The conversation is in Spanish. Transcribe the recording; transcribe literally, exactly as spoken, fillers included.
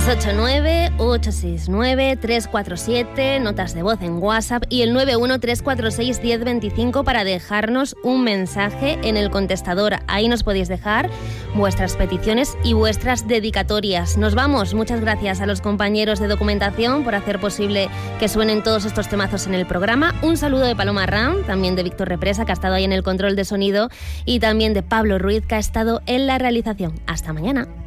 seis ocho nueve, ocho seis nueve, tres cuatro siete, notas de voz en WhatsApp y el nueve uno tres cuatro seis, uno cero dos cinco para dejarnos un mensaje en el contestador. Ahí nos podéis dejar vuestras peticiones y vuestras dedicatorias. Nos vamos. Muchas gracias a los compañeros de documentación por hacer posible que suenen todos estos temazos en el programa. Un saludo de Paloma Ram, también de Víctor Represa, que ha estado ahí en el control de sonido, y también de Pablo Ruiz, que ha estado en la realización. Hasta mañana.